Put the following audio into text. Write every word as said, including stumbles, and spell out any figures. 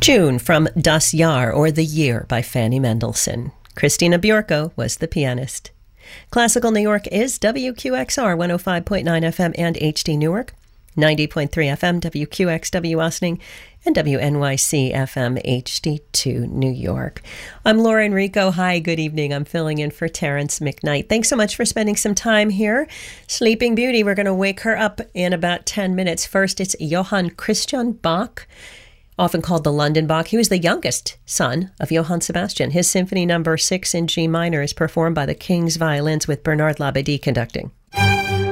June from Das Jahr, or The Year, by Fanny Mendelssohn. Christina Bjorko was the pianist. Classical New York is W Q X R one oh five point nine F M and H D Newark, ninety point three F M W Q X W Austining, and W N Y C F M H D two New York. I'm Laura Enrico. Hi, good evening. I'm filling in for Terrence McKnight. Thanks so much for spending some time here. Sleeping Beauty, we're going to wake her up in about ten minutes. First, it's Johann Christian Bach, often called the London Bach. He was the youngest son of Johann Sebastian. His Symphony Number six in G minor is performed by the King's Violins with Bernard Labadie conducting.